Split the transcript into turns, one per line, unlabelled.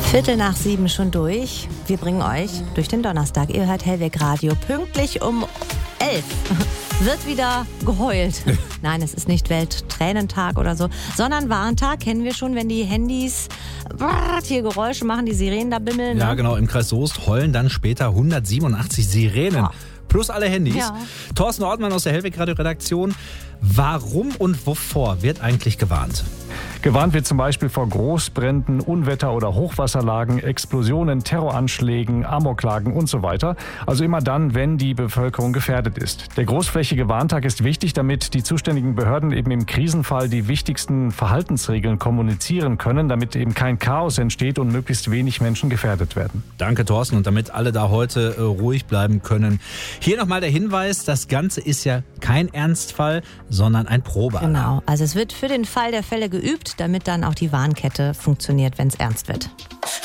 7:15 schon durch. Wir bringen euch durch den Donnerstag. Ihr hört Hellweg Radio. Pünktlich um 11 wird wieder geheult. Nein, es ist nicht Welttränentag oder so, sondern Warntag kennen wir schon, wenn die Handys hier Geräusche machen, die Sirenen da bimmeln.
Ja,
ne?
genau. Im Kreis Soest heulen dann später 187 Sirenen.
Ja.
Plus alle Handys.
Ja.
Thorsten Ortmann aus der Hellweg Radio Redaktion. Warum und wovor wird eigentlich gewarnt?
Gewarnt wird zum Beispiel vor Großbränden, Unwetter- oder Hochwasserlagen, Explosionen, Terroranschlägen, Amoklagen und so weiter. Also immer dann, wenn die Bevölkerung gefährdet ist. Der großflächige Warntag ist wichtig, damit die zuständigen Behörden eben im Krisenfall die wichtigsten Verhaltensregeln kommunizieren können, damit eben kein Chaos entsteht und möglichst wenig Menschen gefährdet werden.
Danke, Thorsten. Und damit alle da heute ruhig bleiben können. Hier nochmal der Hinweis, das Ganze ist ja kein Ernstfall, sondern ein Probealarm.
Genau, also es wird für den Fall der Fälle geübt, damit dann auch die Warnkette funktioniert, wenn es ernst wird.